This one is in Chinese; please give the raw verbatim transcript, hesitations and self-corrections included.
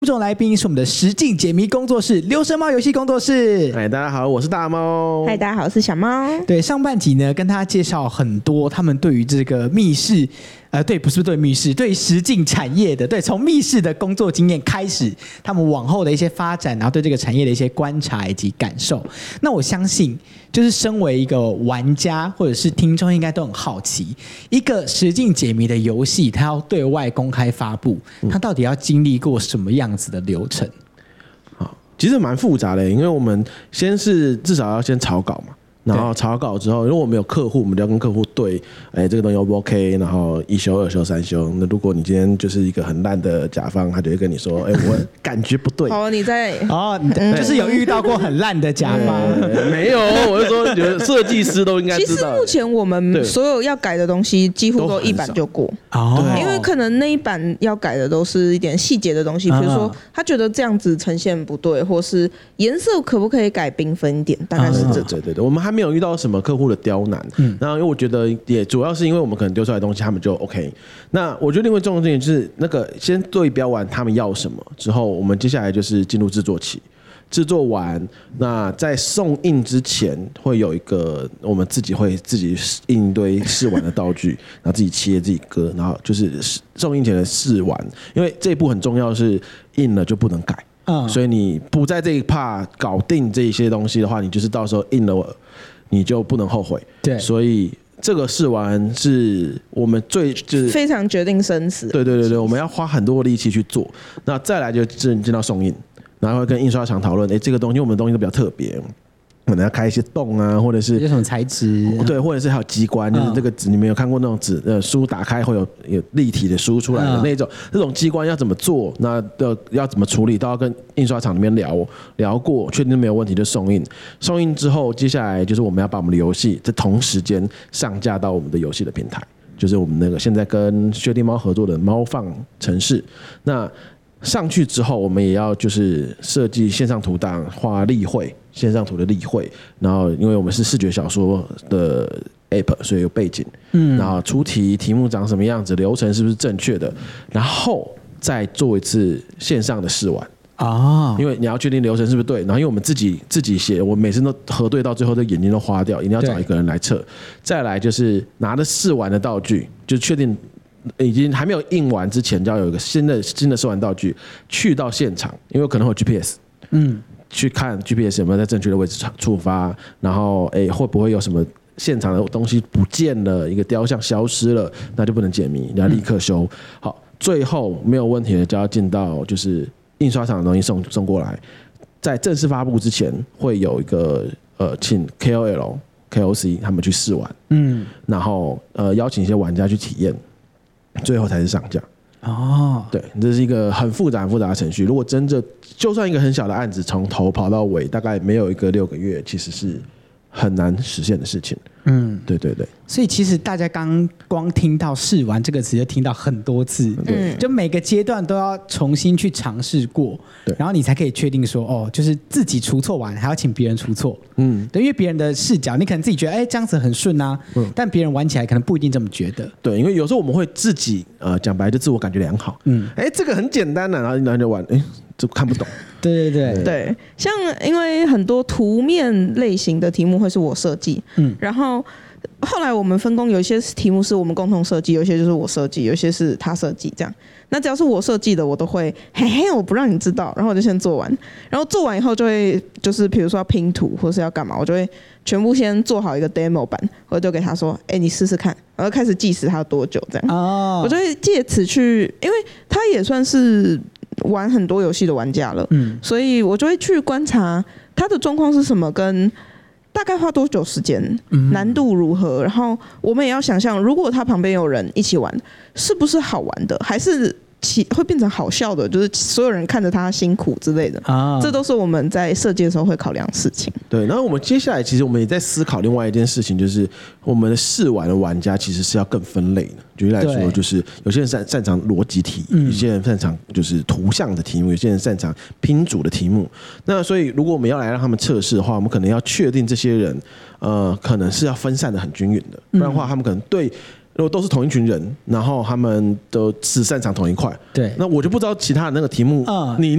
这种来宾是我们的实境解谜工作室溜声猫游戏工作室。 嗨，大家好，我是大猫。 嗨，大家好，我是小猫。 对，上半集呢，跟大家介绍很多他们对于这个密室，呃，对，不是对密室，对实境产业的，对，从密室的工作经验开始，他们往后的一些发展，然后对这个产业的一些观察以及感受。那我相信，就是身为一个玩家或者是听众，应该都很好奇，一个实境解谜的游戏，它要对外公开发布，它到底要经历过什么样子的流程？ 好，其实蛮复杂的，因为我们先是至少要先草稿嘛。然后草稿之后，如果我们有客户，我们就要跟客户对，哎，这个东西 O 不 OK？ 然后一修、二修、三修。那如果你今天就是一个很烂的甲方，他就会跟你说，哎，我感觉不对。 好，你在哦，就是有遇到过很烂的甲方？ 没有，我是说，觉得设计师都应该知道。 其实目前我们所有要改的东西，几乎都一版就过。 哦， 因为可能那一版要改的都是一点细节的东西，比如说他觉得这样子呈现不对，或是颜色可不可以改缤纷一点，大概是这种。 对对对，我们还没有遇到什么客户的刁难，嗯，然后因为我觉得也主要是因为我们可能丢出来的东西，他们就 OK。那我觉得另外重要的事情就是那个先对标完他们要什么之后，我们接下来就是进入制作期。制作完，那在送印之前会有一个我们自己会自己印一堆试玩的道具，然后自己切自己割，然后就是送印前的试玩，因为这一步很重要，是印了就不能改。嗯，所以你不在这一 part 搞定这些东西的话，你就是到时候印了，你就不能后悔。对，所以这个试玩是我们最就是非常决定生死。 对对对对，我们要花很多力气去做。那再来就进进到送印。然后会跟印刷厂讨论，哎，这个东西我们的东西都比较特别，可能要开一些洞啊，或者是有什么材质， 对，或者是还有机关，就是这个纸，你们有看过那种纸呃书打开会有有立体的书出来的那种，这种机关要怎么做，那的要怎么处理，都要跟印刷厂里面聊聊过，确定没有问题就送印。送印之后，接下来就是我们要把我们的游戏在同时间上架到我们的游戏的平台，就是我们那个现在跟薛定猫合作的猫放城市，那。上去之后，我们也要就是设计线上图档、画例会、线上图的例会，然后因为我们是视觉小说的 app， 所以有背景，嗯，然后出题题目长什么样子，流程是不是正确的，然后再做一次线上的试玩啊，因为你要确定流程是不是对，然后因为我们自己自己写，我每次都核对到最后，这眼睛都花掉，一定要找一个人来测。再来就是拿着试玩的道具，就确定。已经还没有印完之前，就要有一个新的新的试玩道具去到现场，因为可能会有 G P S， 嗯，去看 G P S 有没有在正确的位置触发，然后哎会不会有什么现场的东西不见了，一个雕像消失了，那就不能解谜，你要立刻修。好，最后没有问题的就要进到就是印刷厂的东西送送过来，在正式发布之前会有一个呃请 K O L、K O C 他们去试玩，嗯，然后呃邀请一些玩家去体验。最后才是上架哦，对，这是一个很复杂、很复杂的程序。如果真的就算一个很小的案子，从头跑到尾，大概没有一个六个月，其实是很难实现的事情。嗯，对对对。 所以其实大家刚光听到试玩这个词就听到很多次，嗯，就每个阶段都要重新去尝试过，对，然后你才可以确定说，哦，就是自己出错完还要请别人出错，嗯，对，因为别人的视角，你可能自己觉得，哎，这样子很顺啊，嗯，但别人玩起来可能不一定这么觉得， 对，因为有时候我们会自己，呃，讲白就自我感觉良好，嗯，哎，这个很简单的、啊，然后然后就玩，哎，就看不懂。 对对对对，像因为很多图面类型的题目会是我设计，嗯，然后后来我们分工，有一些题目是我们共同设计，有些就是我设计，有些是他设计，这样。那只要是我设计的，我都会嘿嘿，我不让你知道，然后我就先做完，然后做完以后就会就是比如说要拼图或是要干嘛，我就会全部先做好一个 demo 版，我就给他说，哎，你试试看，然后开始计时他要多久这样。哦，我就会借此去，因为他也算是。玩很多游戏的玩家了，嗯，所以我就会去观察他的状况是什么，跟大概花多久时间，嗯、难度如何，然后我们也要想象，如果他旁边有人一起玩，是不是好玩的，还是会变成好笑的，就是所有人看着他辛苦之类的啊，这都是我们在设计的时候会考量的事情。 对，然后我们接下来其实我们也在思考另外一件事情，就是我们的试玩的玩家其实是要更分类的。举例来说，就是有些人擅擅长逻辑题，有些人擅长就是图像的题目，有些人擅长拼组的题目。那所以如果我们要来让他们测试的话，我们可能要确定这些人，呃，可能是要分散的很均匀的，不然的话他们可能对。 如果都是同一群人，然后他们都只擅长同一块， 对， 那我就不知道其他的那个题目， 嗯你